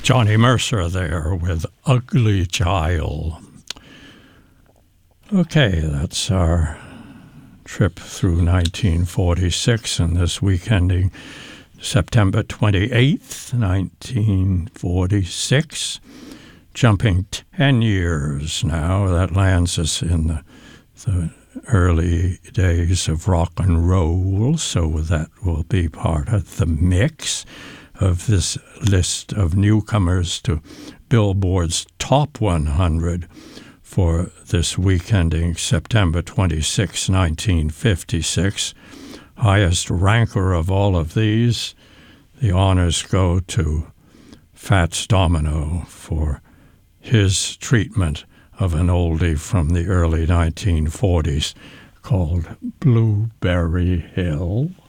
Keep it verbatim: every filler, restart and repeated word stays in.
Johnny Mercer there with Ugly Child. Okay, that's our trip through nineteen forty-six, and this week ending September twenty-eighth, nineteen forty-six. Jumping ten years now, that lands us in the, the early days of rock and roll, so that will be part of the mix of this list of newcomers to Billboard's Top one hundred for this week ending September twenty-sixth, nineteen fifty-six. Highest ranker of all of these, the honors go to Fats Domino for his treatment of an oldie from the early nineteen forties called Blueberry Hill.